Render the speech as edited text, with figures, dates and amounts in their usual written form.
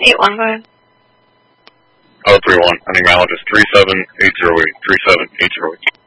81, go ahead. 031. Hunting mileage is 37808. 37808.